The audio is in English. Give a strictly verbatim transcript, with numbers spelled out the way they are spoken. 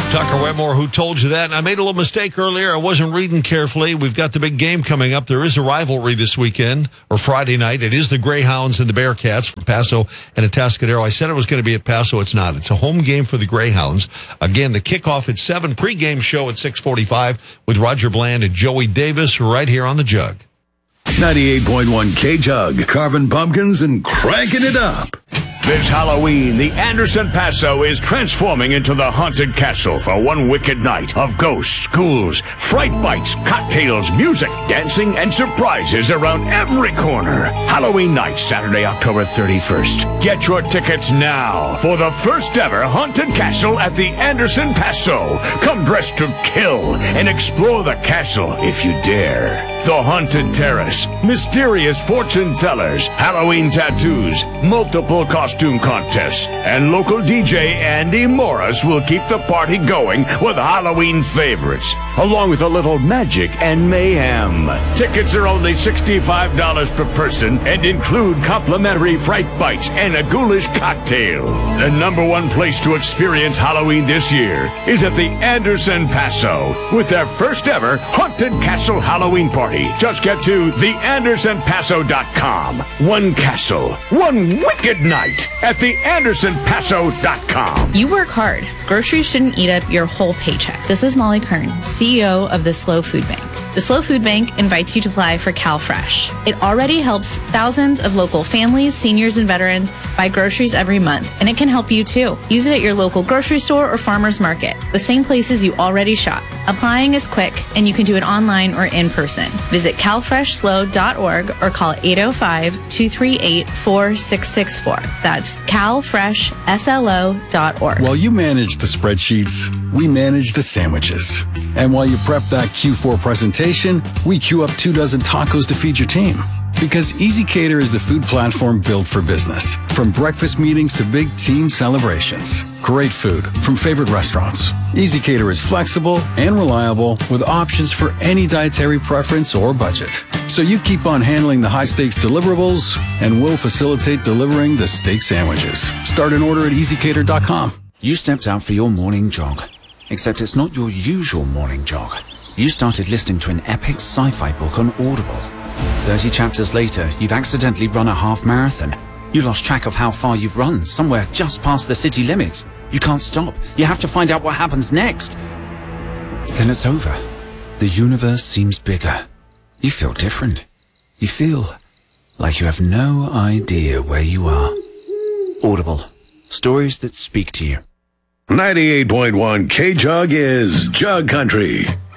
Tucker Wetmore, who told you that. And I made a little mistake earlier. I wasn't reading carefully. We've got the big game coming up. There is a rivalry this weekend, or Friday night. It is the Greyhounds and the Bearcats from Paso and Atascadero. I said it was going to be at Paso. It's not. It's a home game for the Greyhounds. Again, the kickoff at seven, pregame show at six forty-five with Roger Bland and Joey Davis right here on the Jug. ninety-eight point one K-Jug, carving pumpkins and cranking it up. This Halloween, the Anderson Paso is transforming into the haunted castle for one wicked night of ghosts, ghouls, fright bites, cocktails, music, dancing, and surprises around every corner. Halloween night, Saturday, October thirty-first. Get your tickets now for the first ever haunted castle at the Anderson Paso. Come dressed to kill and explore the castle if you dare. The Haunted Terrace, mysterious fortune tellers, Halloween tattoos, multiple costume contests, and local D J Andy Morris will keep the party going with Halloween favorites, along with a little magic and mayhem. Tickets are only sixty-five dollars per person and include complimentary fright bites and a ghoulish cocktail. The number one place to experience Halloween this year is at the Anderson Paso with their first ever Haunted Castle Halloween party. Just get to the anderson paso dot com. One castle, one wicked night at the anderson paso dot com. You work hard. Groceries shouldn't eat up your whole paycheck. This is Molly Kern, C E O of the Slow Food Bank. The Slow Food Bank invites you to apply for CalFresh. It already helps thousands of local families, seniors, and veterans buy groceries every month, and it can help you too. Use it at your local grocery store or farmer's market, the same places you already shop. Applying is quick, and you can do it online or in person. Visit cal fresh slow dot org or call eight oh five, two three eight, four six six four. That's cal fresh slow dot org. While you manage the spreadsheets, we manage the sandwiches. And while you prep that Q four presentation, we queue up two dozen tacos to feed your team. Because ezCater is the food platform built for business. From breakfast meetings to big team celebrations. Great food from favorite restaurants. ezCater is flexible and reliable with options for any dietary preference or budget. So you keep on handling the high-stakes deliverables, and we'll facilitate delivering the steak sandwiches. Start an order at easy cater dot com. You stepped out for your morning jog. Except it's not your usual morning jog. You started listening to an epic sci-fi book on Audible. Thirty chapters later, you've accidentally run a half marathon. You lost track of how far you've run, somewhere just past the city limits. You can't stop. You have to find out what happens next. Then it's over. The universe seems bigger. You feel different. You feel like you have no idea where you are. Audible. Stories that speak to you. ninety-eight point one K-Jug is Jug Country.